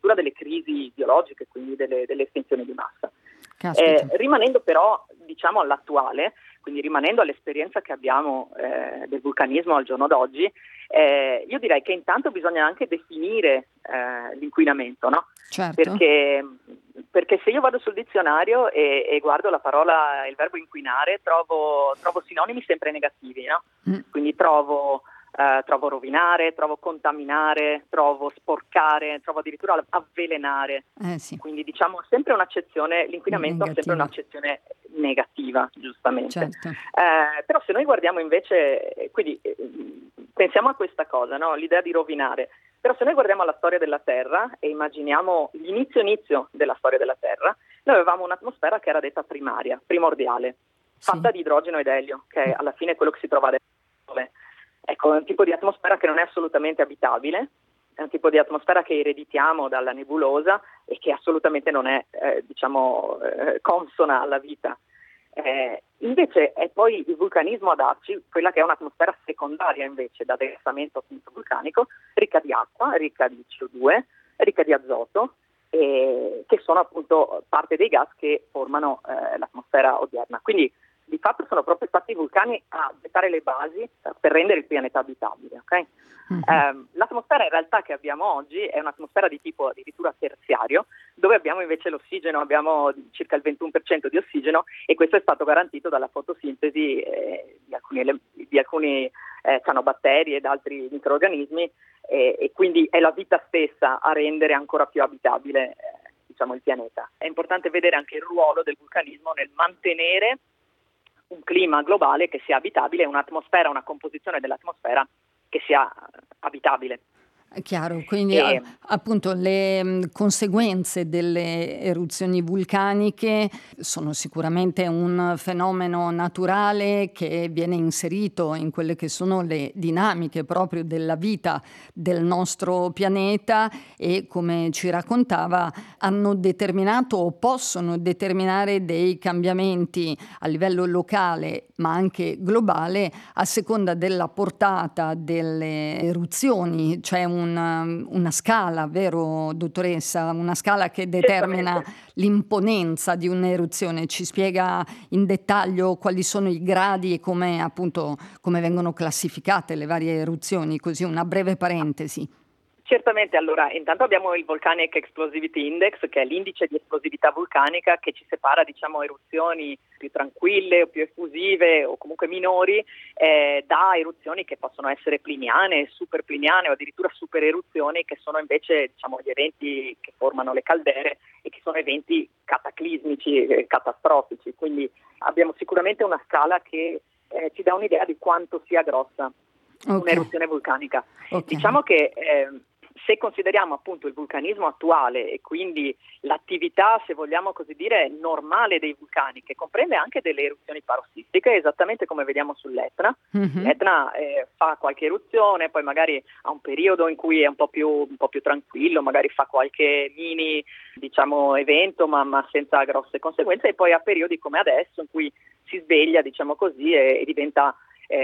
addirittura delle crisi biologiche, quindi delle estinzioni di massa. Rimanendo però, diciamo, all'attuale, quindi rimanendo all'esperienza che abbiamo del vulcanismo al giorno d'oggi, io direi che intanto bisogna anche definire l'inquinamento, no? Certo. Perché se io vado sul dizionario e guardo il verbo inquinare, trovo sinonimi sempre negativi, no? Quindi trovo rovinare, trovo contaminare, trovo sporcare, trovo addirittura avvelenare. Sì. Quindi diciamo sempre un'accezione, l'inquinamento ha sempre un'accezione negativa, giustamente. Certo. Però se noi guardiamo invece, quindi pensiamo a questa cosa, no? L'idea di rovinare. Però se noi guardiamo alla storia della Terra e immaginiamo l'inizio della storia della Terra, noi avevamo un'atmosfera che era detta primaria, primordiale, fatta di idrogeno ed elio, che è alla fine quello che si trova adesso. Ecco, è un tipo di atmosfera che non è assolutamente abitabile, è un tipo di atmosfera che ereditiamo dalla nebulosa e che assolutamente non è, consona alla vita. Invece è poi il vulcanismo a darci quella che è un'atmosfera secondaria invece da degassamento appunto vulcanico, ricca di acqua, ricca di CO2, ricca di azoto, che sono appunto parte dei gas che formano l'atmosfera odierna. Quindi di fatto sono proprio stati i vulcani a gettare le basi per rendere il pianeta abitabile. Okay? L'atmosfera in realtà che abbiamo oggi è un'atmosfera di tipo addirittura terziario, dove abbiamo invece l'ossigeno, abbiamo circa il 21% di ossigeno, e questo è stato garantito dalla fotosintesi di alcuni cianobatteri ed altri microrganismi, e quindi è la vita stessa a rendere ancora più abitabile il pianeta. È importante vedere anche il ruolo del vulcanismo nel mantenere un clima globale che sia abitabile, un'atmosfera, una composizione dell'atmosfera che sia abitabile. È chiaro, quindi appunto le conseguenze delle eruzioni vulcaniche sono sicuramente un fenomeno naturale che viene inserito in quelle che sono le dinamiche proprio della vita del nostro pianeta e, come ci raccontava, hanno determinato o possono determinare dei cambiamenti a livello locale ma anche globale a seconda della portata delle eruzioni. C'è una scala, vero dottoressa? Una scala che determina l'imponenza di un'eruzione. Ci spiega in dettaglio quali sono i gradi e come vengono classificate le varie eruzioni, così una breve parentesi. Certamente, allora intanto abbiamo il Volcanic Explosivity Index, che è l'indice di esplosività vulcanica che ci separa eruzioni più tranquille o più effusive o comunque minori da eruzioni che possono essere pliniane, super pliniane o addirittura super eruzioni, che sono invece gli eventi che formano le caldere e che sono eventi cataclismici, catastrofici. Quindi abbiamo sicuramente una scala che ci dà un'idea di quanto sia grossa un'eruzione vulcanica. Diciamo che se consideriamo appunto il vulcanismo attuale e quindi l'attività, se vogliamo così dire, normale dei vulcani, che comprende anche delle eruzioni parossistiche, esattamente come vediamo sull'Etna. L'Etna fa qualche eruzione, poi magari ha un periodo in cui è un po' più tranquillo, magari fa qualche mini evento ma senza grosse conseguenze, e poi ha periodi come adesso in cui si sveglia e diventa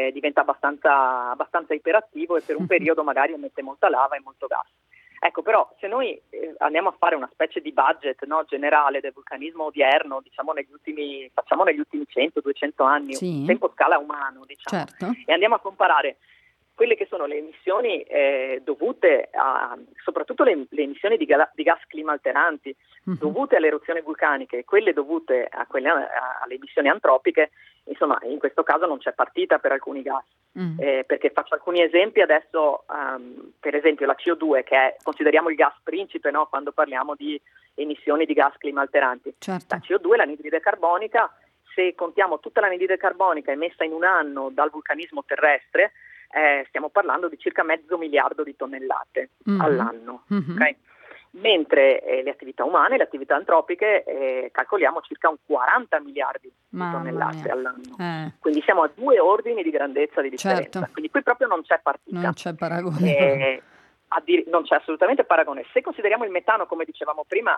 abbastanza iperattivo e per un periodo magari emette molta lava e molto gas. Ecco, però se noi andiamo a fare una specie di budget generale del vulcanismo odierno, facciamo negli ultimi 100-200 anni, un tempo scala umano, certo. E andiamo a comparare quelle che sono le emissioni dovute soprattutto le emissioni di gas clima alteranti dovute alle eruzioni vulcaniche e quelle dovute alle emissioni antropiche. Insomma, in questo caso non c'è partita per alcuni gas, perché faccio alcuni esempi adesso. Per esempio la CO2, che consideriamo il gas principe, no? Quando parliamo di emissioni di gas clima alteranti. Certo. La CO2, l'anidride carbonica, se contiamo tutta l'anidride carbonica emessa in un anno dal vulcanismo terrestre, stiamo parlando di circa 500 miliardi di tonnellate all'anno. Okay? Mentre le attività umane, le attività antropiche, calcoliamo circa un 40 miliardi di tonnellate all'anno. Quindi siamo a 2 ordini di grandezza di differenza. Certo. Quindi qui proprio non c'è partita. Non c'è paragone. non c'è assolutamente paragone. Se consideriamo il metano, come dicevamo prima,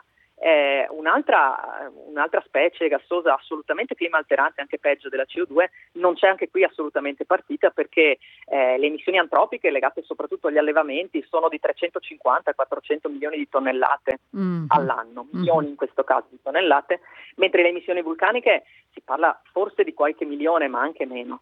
un'altra specie gassosa assolutamente clima alterante, anche peggio della CO2, non c'è anche qui assolutamente partita, perché le emissioni antropiche legate soprattutto agli allevamenti sono di 350-400 milioni di tonnellate all'anno, milioni in questo caso di tonnellate, mentre le emissioni vulcaniche si parla forse di qualche milione, ma anche meno.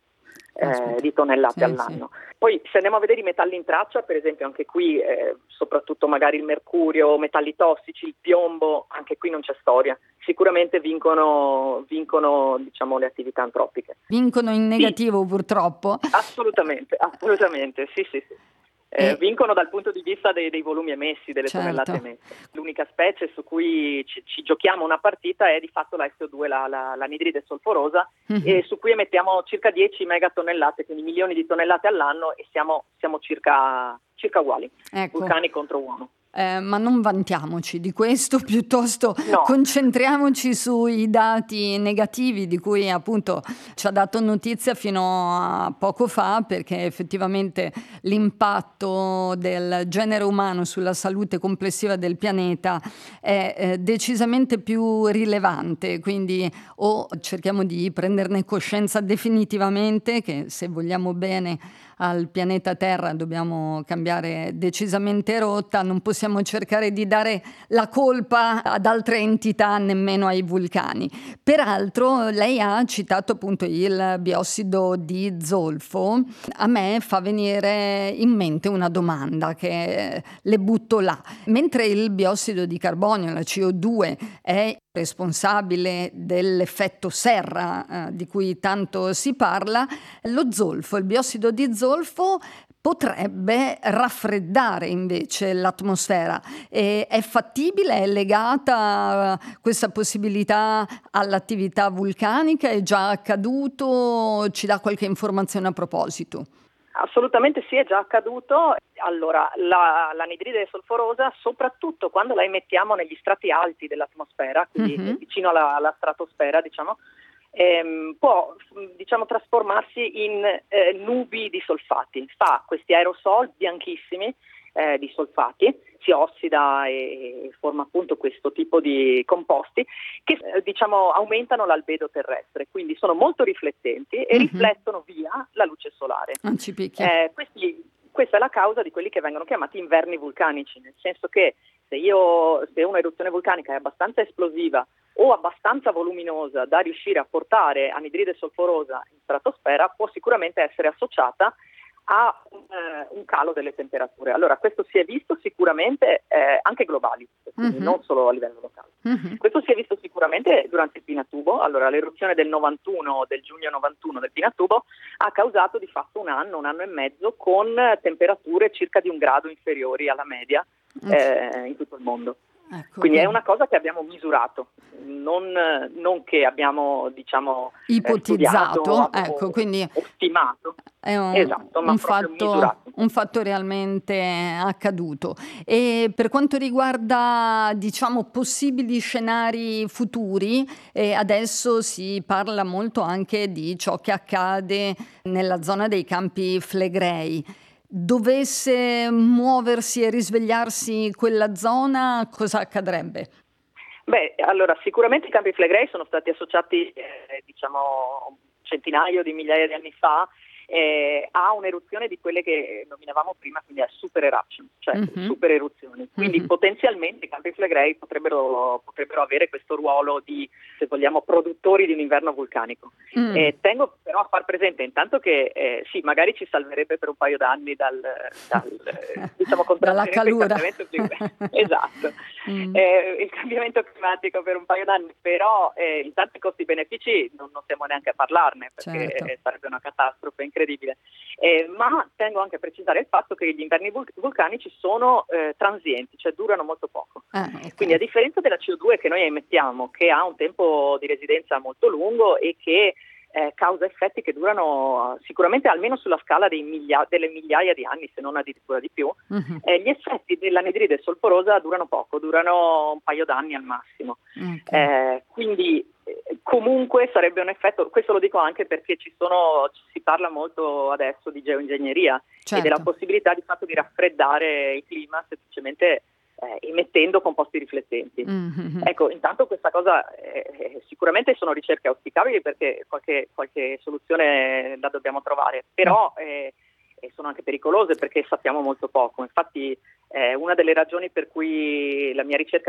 Di tonnellate all'anno. Sì. Poi se andiamo a vedere i metalli in traccia, per esempio anche qui soprattutto magari il mercurio, metalli tossici, il piombo, anche qui non c'è storia. Sicuramente vincono diciamo le attività antropiche. Vincono in negativo, sì. Purtroppo. Assolutamente, sì. Vincono dal punto di vista dei volumi emessi, delle tonnellate emesse. L'unica specie su cui ci giochiamo una partita è di fatto la SO2, l'anidride solforosa, e su cui emettiamo circa 10 megatonnellate, quindi milioni di tonnellate all'anno, e siamo circa uguali, ecco. Vulcani contro uomo. Ma non vantiamoci di questo, piuttosto concentriamoci sui dati negativi di cui appunto ci ha dato notizia fino a poco fa, perché effettivamente l'impatto del genere umano sulla salute complessiva del pianeta è decisamente più rilevante, quindi o cerchiamo di prenderne coscienza definitivamente che se vogliamo bene al pianeta Terra dobbiamo cambiare decisamente rotta, non possiamo cercare di dare la colpa ad altre entità, nemmeno ai vulcani. Peraltro lei ha citato appunto il biossido di zolfo. A me fa venire in mente una domanda che le butto là. Mentre il biossido di carbonio, la CO2, è responsabile dell'effetto serra di cui tanto si parla, lo zolfo, il biossido di zolfo potrebbe raffreddare invece l'atmosfera. È fattibile? È legata questa possibilità all'attività vulcanica? È già accaduto? Ci dà qualche informazione a proposito? Assolutamente sì, è già accaduto. Allora, l'anidride solforosa, soprattutto quando la emettiamo negli strati alti dell'atmosfera, quindi vicino alla stratosfera, può trasformarsi in nubi di solfati. Fa questi aerosol bianchissimi di solfati, si ossida e forma appunto questo tipo di composti che aumentano l'albedo terrestre, quindi sono molto riflettenti e riflettono via la luce solare. Questa è la causa di quelli che vengono chiamati inverni vulcanici, nel senso che se un'eruzione vulcanica è abbastanza esplosiva o abbastanza voluminosa da riuscire a portare anidride solforosa in stratosfera, può sicuramente essere associata a un calo delle temperature. Allora, questo si è visto sicuramente anche globali, quindi non solo a livello locale. Questo si è visto sicuramente durante il Pinatubo. Allora, l'eruzione del giugno 91 del Pinatubo ha causato di fatto un anno e mezzo con temperature circa di 1 grado inferiori alla media in tutto il mondo. Ecco, quindi è una cosa che abbiamo misurato, non che abbiamo ipotizzato, quindi stimato. È un fatto realmente accaduto. E per quanto riguarda possibili scenari futuri, adesso si parla molto anche di ciò che accade nella zona dei Campi Flegrei. Dovesse muoversi e risvegliarsi quella zona, cosa accadrebbe? Allora sicuramente i Campi Flegrei sono stati associati centinaio di migliaia di anni fa a un'eruzione di quelle che nominavamo prima, quindi a super eruption, cioè super eruzioni. Quindi potenzialmente i Campi Flegrei potrebbero avere questo ruolo di, se vogliamo, produttori di un inverno vulcanico. Tengo però a far presente intanto che sì, magari ci salverebbe per un paio d'anni dalla calura. Esatto. Il cambiamento climatico per un paio d'anni, però intanto i costi-benefici non stiamo neanche a parlarne, perché sarebbe una catastrofe incredibile. Ma tengo anche a precisare il fatto che gli inverni vulcanici sono transienti, cioè durano molto poco. Quindi a differenza della CO2 che noi emettiamo, che ha un tempo di residenza molto lungo e che causa effetti che durano sicuramente almeno sulla scala delle migliaia di anni, se non addirittura di più, gli effetti dell'anidride solforosa durano poco, durano un paio d'anni al massimo. Quindi comunque sarebbe un effetto, questo lo dico anche perché si parla molto adesso di geoingegneria, certo, e della possibilità di fatto di raffreddare il clima semplicemente emettendo composti riflettenti. Mm-hmm. Ecco, intanto questa cosa sicuramente sono ricerche auspicabili, perché qualche soluzione la dobbiamo trovare, però sono anche pericolose perché sappiamo molto poco. Infatti una delle ragioni per cui la mia ricerca